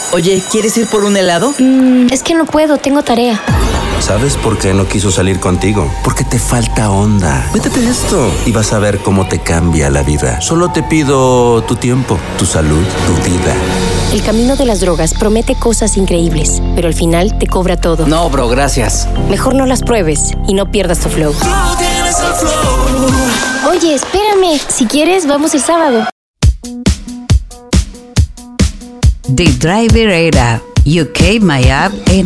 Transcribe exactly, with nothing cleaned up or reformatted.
Oye, ¿quieres ir por un helado? Mm, es que no puedo, tengo tarea. ¿Sabes por qué no quiso salir contigo? Porque te falta onda. Métete esto y vas a ver cómo te cambia la vida. Solo te pido tu tiempo, tu salud, tu vida. El camino de las drogas promete cosas increíbles, pero al final te cobra todo. No, bro, gracias. Mejor no las pruebes y no pierdas tu flow. Oye, espérame. Si quieres, vamos el sábado. The Driver era U K My App en